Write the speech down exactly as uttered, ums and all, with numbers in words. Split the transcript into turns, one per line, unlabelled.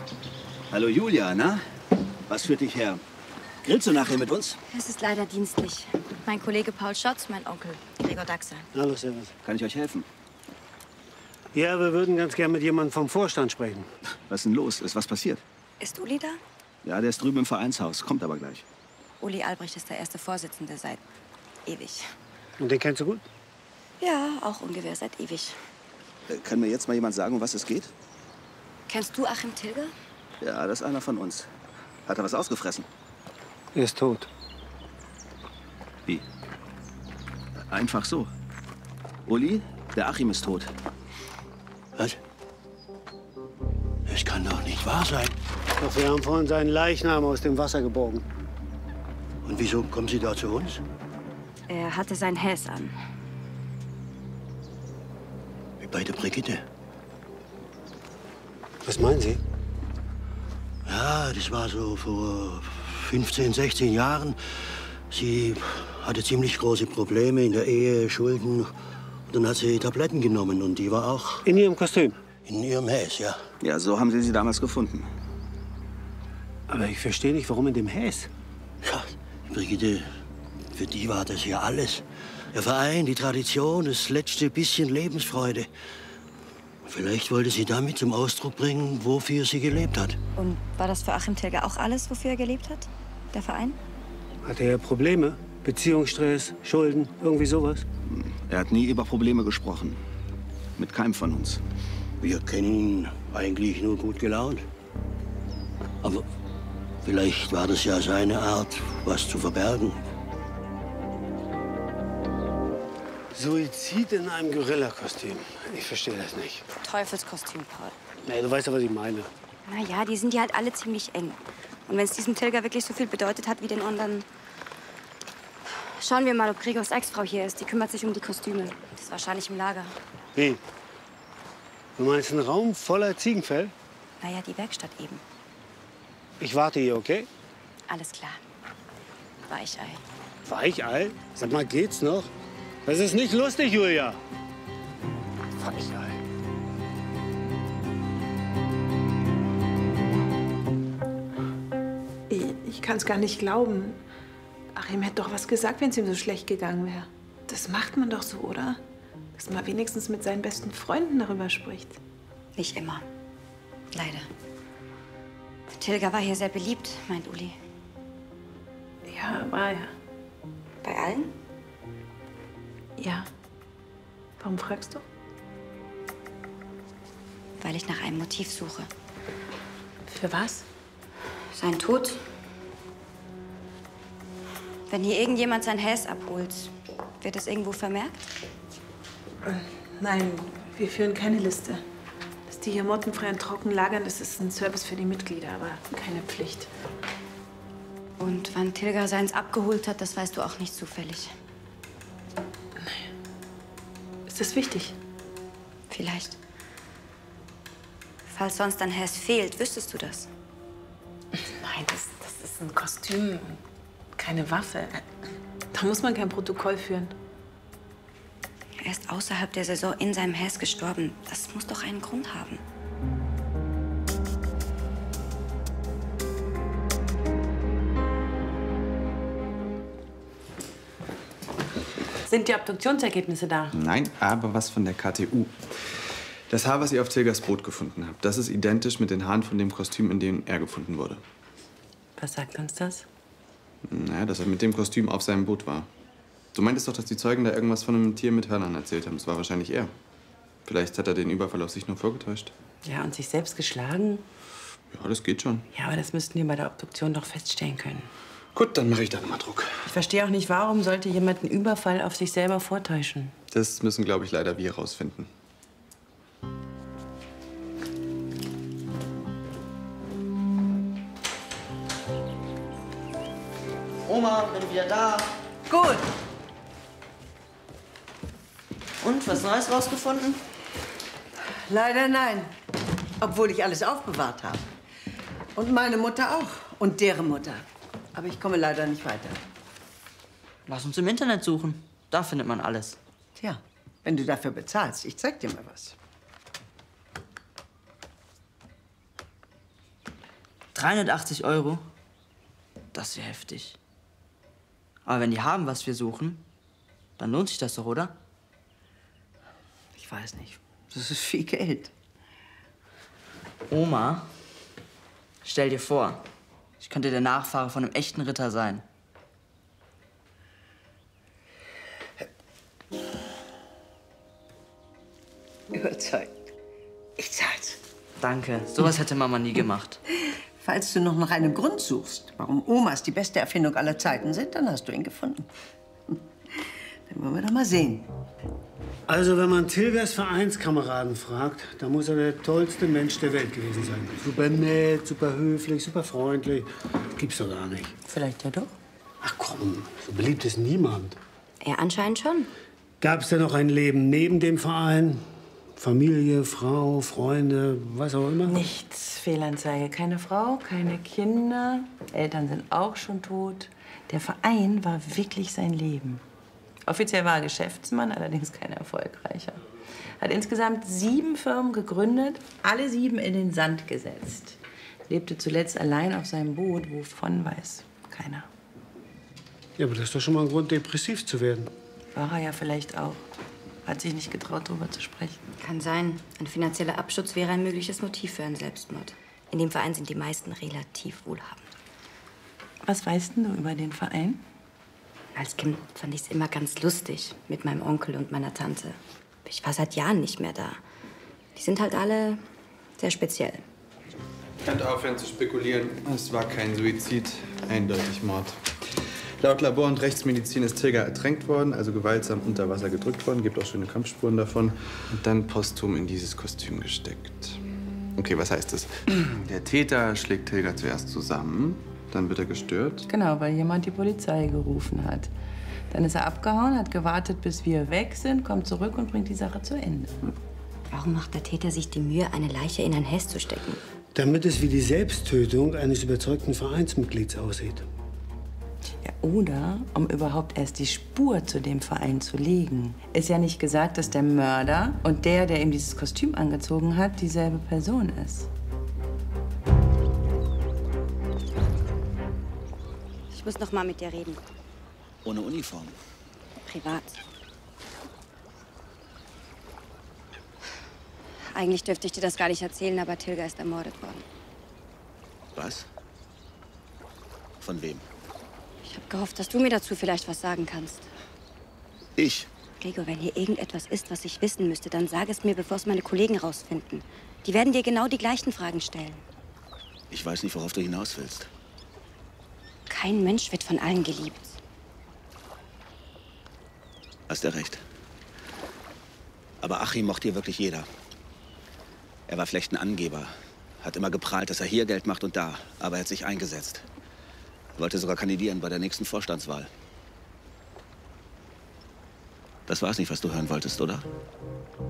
Hallo Julia, na? Was führt dich her? Grillst du nachher mit uns?
Es ist leider dienstlich. Mein Kollege Paul Schotz, mein Onkel Gregor Daxer.
Hallo, servus.
Kann ich euch helfen?
Ja, wir würden ganz gern mit jemandem vom Vorstand sprechen.
Was ist denn los? Ist was passiert?
Ist Uli da?
Ja, der ist drüben im Vereinshaus. Kommt aber gleich.
Uli Albrecht ist der erste Vorsitzende seit ewig.
Und den kennst du gut?
Ja, auch ungefähr seit ewig.
Äh, kann mir jetzt mal jemand sagen, um was es geht?
Kennst du Achim Tilger?
Ja, das ist einer von uns. Hat er was ausgefressen?
Er ist tot.
Wie? Einfach so. Uli, der Achim ist tot.
Was? Das kann doch nicht wahr sein.
Doch wir haben vorhin seinen Leichnam aus dem Wasser geborgen.
Und wieso kommen Sie da zu uns?
Er hatte sein Häs an.
Wie bei der Brigitte.
Was meinen Sie?
Ja, das war so vor fünfzehn, sechzehn Jahren. Sie hatte ziemlich große Probleme in der Ehe, Schulden. Und dann hat sie Tabletten genommen und die war auch
In Ihrem Kostüm?
in ihrem Häs, ja.
Ja, so haben sie sie damals gefunden.
Aber ich verstehe nicht, warum in dem Häs.
Ja, Brigitte, für die war das ja alles. Der Verein, die Tradition, das letzte bisschen Lebensfreude. Vielleicht wollte sie damit zum Ausdruck bringen, wofür sie gelebt hat.
Und war das für Achim Tilger auch alles, wofür er gelebt hat? Der Verein?
Hatte er Probleme? Beziehungsstress, Schulden, irgendwie sowas?
Er hat nie über Probleme gesprochen. Mit keinem von uns.
Wir kennen ihn eigentlich nur gut gelaunt. Aber vielleicht war das ja seine Art, was zu verbergen.
Suizid in einem Gorilla-Kostüm. Ich verstehe das nicht.
Teufelskostüm, Paul.
Nee, du weißt ja, was ich meine.
Na ja, die sind ja halt alle ziemlich eng. Und wenn es diesem Tilger wirklich so viel bedeutet hat wie den anderen... Schauen wir mal, ob Gregors Ex-Frau hier ist. Die kümmert sich um die Kostüme. Die ist wahrscheinlich im Lager.
Wie? Du meinst einen Raum voller Ziegenfell?
Naja, die Werkstatt eben.
Ich warte hier, okay?
Alles klar. Weichei.
Weichei? Sag mal, geht's noch? Das ist nicht lustig, Julia. Weichei.
Ich, ich kann es gar nicht glauben. Achim hätte doch was gesagt, wenn es ihm so schlecht gegangen wäre. Das macht man doch so, oder? Dass man wenigstens mit seinen besten Freunden darüber spricht.
Nicht immer. Leider. Tilger war hier sehr beliebt, meint Uli.
Ja, war ja.
Bei allen?
Ja. Warum fragst du?
Weil ich nach einem Motiv suche.
Für was?
Sein Tod. Wenn hier irgendjemand sein Häs abholt, wird es irgendwo vermerkt?
Nein, wir führen keine Liste. Dass die hier mottenfrei und trocken lagern, das ist ein Service für die Mitglieder, aber keine Pflicht.
Und wann Tilger seins abgeholt hat, das weißt du auch nicht zufällig.
Ist das wichtig?
Vielleicht. Falls sonst ein Häs fehlt, wüsstest du das?
Nein, das, das ist ein Kostüm, keine Waffe. Da muss man kein Protokoll führen.
Er ist außerhalb der Saison in seinem Häs gestorben. Das muss doch einen Grund haben.
Sind die Obduktionsergebnisse da?
Nein, aber was von der K T U. Das Haar, was ihr auf Tilgers Boot gefunden habt, das ist identisch mit den Haaren von dem Kostüm, in dem er gefunden wurde.
Was sagt uns das?
Naja, dass er mit dem Kostüm auf seinem Boot war. Du meintest doch, dass die Zeugen da irgendwas von einem Tier mit Hörnern erzählt haben. Das war wahrscheinlich er. Vielleicht hat er den Überfall auf sich nur vorgetäuscht.
Ja, und sich selbst geschlagen?
Ja, das geht schon.
Ja, aber das müssten wir bei der Obduktion doch feststellen können.
Gut, dann mache ich da nochmal Druck.
Ich verstehe auch nicht, warum sollte jemand einen Überfall auf sich selber vortäuschen?
Das müssen, glaube ich, leider wir rausfinden.
Oma, bin wieder da.
Gut.
Und, was Neues rausgefunden?
Leider nein. Obwohl ich alles aufbewahrt habe. Und meine Mutter auch. Und deren Mutter. Aber ich komme leider nicht weiter.
Lass uns im Internet suchen. Da findet man alles.
Tja, wenn du dafür bezahlst. Ich zeig dir mal was.
dreihundertachtzig Euro? Das wäre heftig. Aber wenn die haben, was wir suchen, dann lohnt sich das doch, oder?
Ich weiß nicht. Das ist viel Geld.
Oma, stell dir vor, ich könnte der Nachfahre von einem echten Ritter sein.
Überzeugt. Ich zahl's.
Danke, sowas hätte Mama nie gemacht.
Falls du noch nach einem Grund suchst, warum Omas die beste Erfindung aller Zeiten sind, dann hast du ihn gefunden. Dann wollen wir doch mal sehen.
Also, wenn man Tilgers Vereinskameraden fragt, dann muss er der tollste Mensch der Welt gewesen sein. Super nett, super höflich, super freundlich. Gibt's doch gar nicht.
Vielleicht ja doch.
Ach komm, so beliebt ist niemand.
Er anscheinend schon.
Gab's denn noch ein Leben neben dem Verein? Familie, Frau, Freunde, was auch immer?
Nichts. Fehlanzeige. Keine Frau, keine Kinder. Eltern sind auch schon tot. Der Verein war wirklich sein Leben. Offiziell war er Geschäftsmann, allerdings kein erfolgreicher. Hat insgesamt sieben Firmen gegründet, alle sieben in den Sand gesetzt. Lebte zuletzt allein auf seinem Boot, wovon weiß keiner.
Ja, aber das ist doch schon mal ein Grund, depressiv zu werden.
War er ja vielleicht auch. Hat sich nicht getraut, darüber zu sprechen.
Kann sein. Ein finanzieller Absturz wäre ein mögliches Motiv für einen Selbstmord. In dem Verein sind die meisten relativ wohlhabend.
Was weißt denn du über den Verein?
Als Kind fand ich es immer ganz lustig mit meinem Onkel und meiner Tante. Ich war seit Jahren nicht mehr da. Die sind halt alle sehr speziell.
Könnt aufhören zu spekulieren. Es war kein Suizid, eindeutig Mord. Laut Labor und Rechtsmedizin ist Tilger ertränkt worden, also gewaltsam unter Wasser gedrückt worden. Gibt auch schöne Kampfspuren davon. Und dann posthum in dieses Kostüm gesteckt. Okay, was heißt das? Der Täter schlägt Tilger zuerst zusammen, dann wird er gestört.
Genau, weil jemand die Polizei gerufen hat. Dann ist er abgehauen, hat gewartet, bis wir weg sind, kommt zurück und bringt die Sache zu Ende.
Warum macht der Täter sich die Mühe, eine Leiche in ein Hess zu stecken?
Damit es wie die Selbsttötung eines überzeugten Vereinsmitglieds aussieht.
Ja, oder um überhaupt erst die Spur zu dem Verein zu legen. Ist ja nicht gesagt, dass der Mörder und der, der ihm dieses Kostüm angezogen hat, dieselbe Person ist.
Ich muss noch mal mit dir reden.
Ohne Uniform.
Privat. Eigentlich dürfte ich dir das gar nicht erzählen, aber Tilger ist ermordet worden.
Was? Von wem?
Ich habe gehofft, dass du mir dazu vielleicht was sagen kannst.
Ich?
Gregor, wenn hier irgendetwas ist, was ich wissen müsste, dann sag es mir, bevor es meine Kollegen rausfinden. Die werden dir genau die gleichen Fragen stellen.
Ich weiß nicht, worauf du hinaus willst.
Kein Mensch wird von allen geliebt.
Hast du recht. Aber Achim mochte hier wirklich jeder. Er war vielleicht ein Angeber. Hat immer geprahlt, dass er hier Geld macht und da. Aber er hat sich eingesetzt. Wollte sogar kandidieren bei der nächsten Vorstandswahl. Das war's nicht, was du hören wolltest, oder?